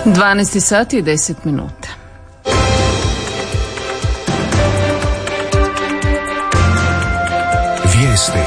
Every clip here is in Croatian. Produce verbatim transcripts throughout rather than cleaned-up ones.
dvanaest sati i deset minuta. Vijesti.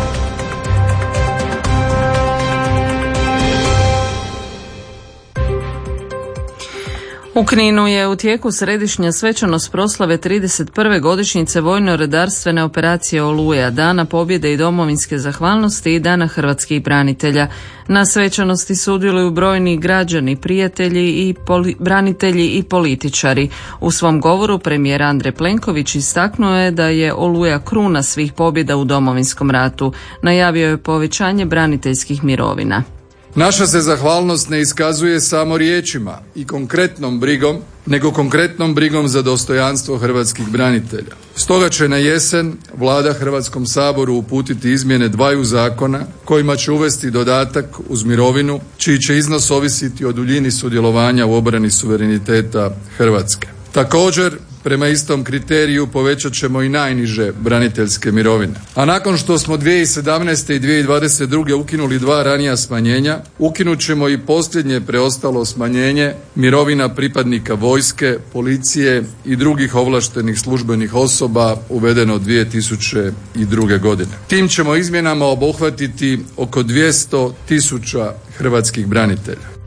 U Kninu je u tijeku središnja svečanost proslave trideset prve godišnjice vojno-redarstvene operacije Oluja, Dana pobjede i domovinske zahvalnosti i Dana hrvatskih branitelja. Na svečanosti sudjeluju brojni građani, prijatelji i poli- branitelji i političari. U svom govoru premijer Andrej Plenković istaknuo je da je Oluja kruna svih pobjeda u Domovinskom ratu. Najavio je povećanje braniteljskih mirovina. Naša se zahvalnost ne iskazuje samo riječima i konkretnom brigom, nego konkretnom brigom za dostojanstvo hrvatskih branitelja. Stoga će na jesen Vlada Hrvatskom saboru uputiti izmjene dvaju zakona kojima će uvesti dodatak uz mirovinu, čiji će iznos ovisiti o duljini sudjelovanja u obrani suvereniteta Hrvatske. Također, prema istom kriteriju povećat ćemo i najniže braniteljske mirovine. A nakon što smo dvije tisuće sedamnaeste. i dvije tisuće dvadeset druge. ukinuli dva ranija smanjenja, ukinut ćemo i posljednje preostalo smanjenje mirovina pripadnika vojske, policije i drugih ovlaštenih službenih osoba uvedeno dvije tisuće druge. godine. Tim ćemo izmjenama obuhvatiti oko dvjesto tisuća hrvatskih branitelja.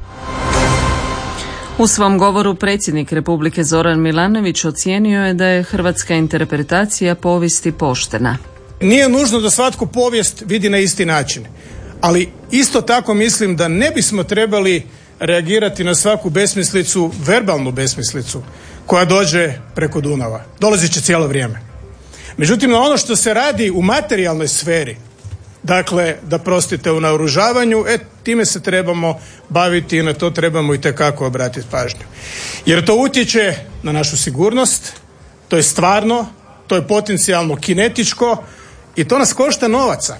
U svom govoru predsjednik Republike Zoran Milanović ocijenio je da je hrvatska interpretacija povijesti poštena. Nije nužno da svatko povijest vidi na isti način, ali isto tako mislim da ne bismo trebali reagirati na svaku besmislicu, verbalnu besmislicu koja dođe preko Dunava. Dolazit će cijelo vrijeme. Međutim, na ono što se radi u materijalnoj sferi, dakle, da prostite u naoružavanju, e, time se trebamo baviti i na to trebamo itekako obratiti pažnju. Jer to utječe na našu sigurnost, to je stvarno, to je potencijalno kinetičko i to nas košta novaca.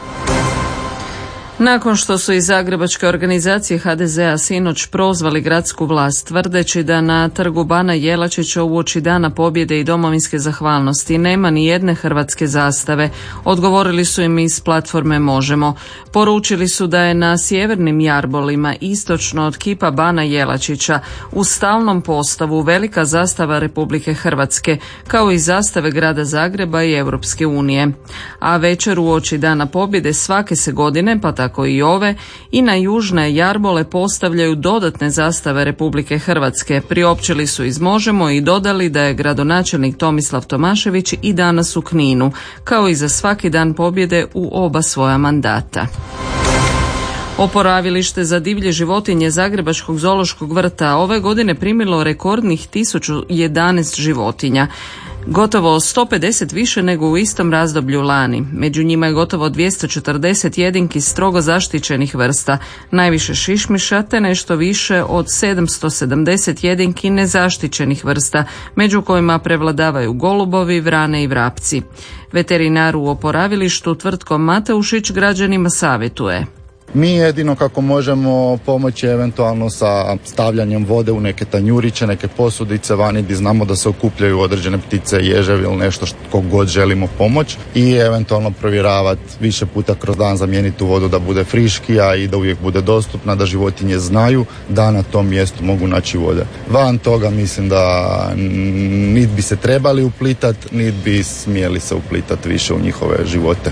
Nakon što su iz zagrebačke organizacije ha de zea sinoć prozvali gradsku vlast, tvrdeći da na trgu Bana Jelačića uoči Dana pobjede i domovinske zahvalnosti nema ni jedne hrvatske zastave, odgovorili su im iz platforme Možemo. Poručili su da je na sjevernim jarbolima istočno od kipa Bana Jelačića u stalnom postavu velika zastava Republike Hrvatske, kao i zastave grada Zagreba i Europske unije. A večer uoči Dana pobjede svake se godine, pa tako i ove, i na južne jarbole postavljaju dodatne zastave Republike Hrvatske. Priopćili su iz Možemo i dodali da je gradonačelnik Tomislav Tomašević i danas u Kninu, kao i za svaki dan pobjede u oba svoja mandata. Oporavilište za divlje životinje Zagrebačkog zoološkog vrta ove godine primilo rekordnih tisuću jedanaest životinja. Gotovo sto pedeset više nego u istom razdoblju lani. Među njima je gotovo dvjesto četrdeset jedinki strogo zaštićenih vrsta, najviše šišmiša te nešto više od sedamsto sedamdeset jedinki nezaštićenih vrsta, među kojima prevladavaju golubovi, vrane i vrapci. Veterinar u oporavilištu Tvrtko Mateušić građanima savjetuje. Mi jedino kako možemo pomoći eventualno sa stavljanjem vode u neke tanjuriće, neke posudice vani gdje znamo da se okupljaju određene ptice, ježevi ili nešto što god želimo pomoći i eventualno provjeravati više puta kroz dan, zamijeniti tu vodu da bude friškija i da uvijek bude dostupna, da životinje znaju da na tom mjestu mogu naći vode. Van toga mislim da niti bi se trebali uplitati, niti bi smjeli se uplitati više u njihove živote.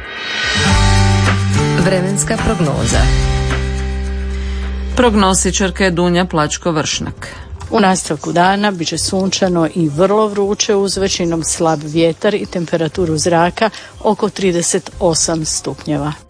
Vremenska prognoza. Prognostičarka je Dunja Plačko-Vršnak. U nastavku dana bit će sunčano i vrlo vruće uz većinom slab vjetar i temperaturu zraka oko trideset osam stupnjeva.